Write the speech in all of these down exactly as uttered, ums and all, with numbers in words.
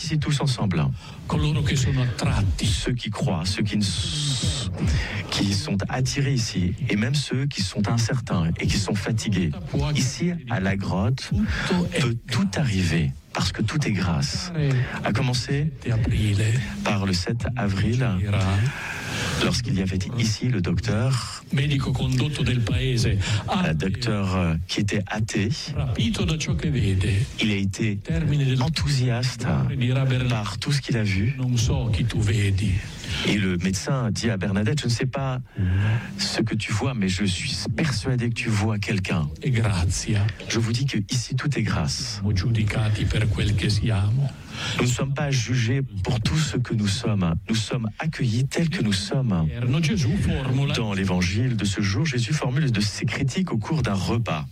Ici tous ensemble, coloro che sono attratti, ceux qui croient, ceux qui, ne s- qui sont attirés ici, et même ceux qui sont incertains et qui sont fatigués. Ici, à la grotte, peut tout arriver, parce que tout est grâce. À commencer sette aprile par le sept avril, era lorsqu'il y avait ici le docteur, medico condotto del paese, un ha docteur euh, qui était athée. rapito da ciò che vede. Il a été Termine del enthousiaste dirà Bernadette, par tout ce qu'il a vu. non so chi tu vedi. Et le médecin dit à Bernadette, je ne sais pas ce que tu vois, mais je suis persuadé que tu vois quelqu'un. E grazia, Je vous dis que ici tout est grâce. siamo giudicati per quel che siamo. Nous ne sommes pas jugés pour tout ce que nous sommes. Nous sommes accueillis tels que nous sommes. Erno Gesù formula Dans l'évangile de ce jour, Jésus formule de ses critiques au cours d'un repas.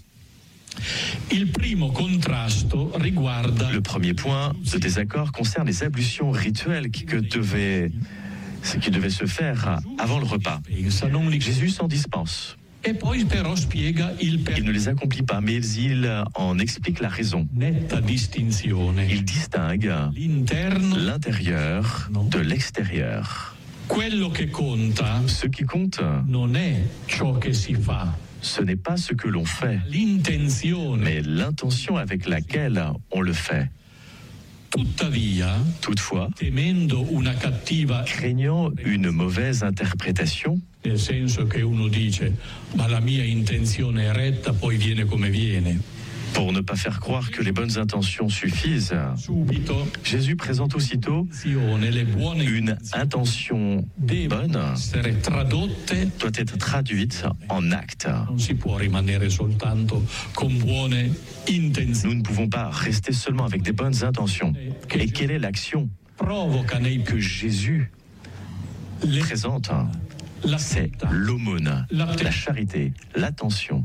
il primo contrasto riguarda Le premier point de désaccord concerne les ablutions rituelles qui, que devait, ce qui devait se faire avant le repas. pensa, non li Jésus s'en dispense. e poi però spiega il Il per ne les accomplit pas, mais il en explique la raison. netta distinzione. Il distingue L'interno, l'intérieur de l'extérieur. quello che conta Ce qui compte, non è ciò che si fa, ce n'est pas ce que l'on fait, l'intenzione. mais l'intention avec laquelle on le fait. Tuttavia, Toutefois, temendo una cattiva, craignant une mauvaise interprétation, nel senso che uno dice ma la mia intenzione è retta, poi viene come viene. pour ne pas faire croire que les bonnes intentions suffisent, Subito, Jésus présente aussitôt azione, le buone une intention bonne devono essere tradotte. doit être traduite en acte. Non si può rimanere soltanto con buone intenzioni. Nous ne pouvons pas rester seulement avec des bonnes intentions. Et quelle est l'action Provoca nei que Jésus le, présente? la C'est l'aumône, la charité, l'attention.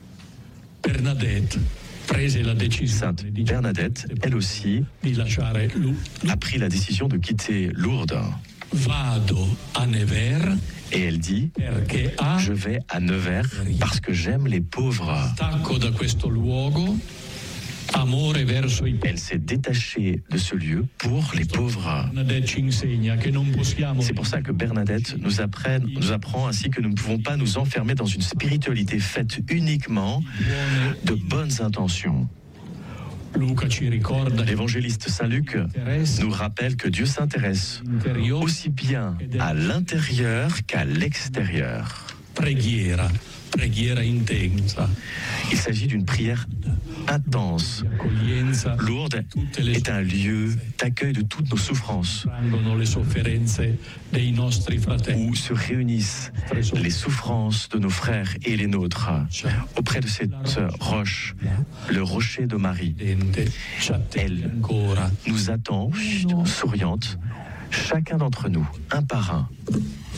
Bernadette prese la decisione Sainte di, Bernadette, elle aussi, di lasciare Lu- a pris la décision de quitter Lourdes. vado a Nevers Et elle dit, perché a je vais à Nevers parce que j'aime les pauvres. stacco da questo luogo amore verso i Elle s'est détachée de ce lieu pour les pauvres. Bernadette ci insegna che non possiamo C'est pour ça que Bernadette nous, apprenne, nous apprend ainsi que nous ne pouvons pas nous enfermer dans une spiritualité faite uniquement de bonnes intentions. Luca ci ricorda che L'évangéliste Saint Luc l'interesse nous rappelle que Dieu s'intéresse interiore aussi bien à l'intérieur qu'à l'extérieur. preghiera preghiera intensa, Il s'agit d'une prière intense. accoglienza, Lourdes tutte le est un lieu d'accueil de toutes nos souffrances, rangono le sofferenze dei nostri fratelli. où se réunissent les souffrances de nos frères et les nôtres. Auprès de cette roche, le rocher de Marie, Dente, ci attende Elle. ancora. nous attend, souriante, chacun d'entre nous, un par un.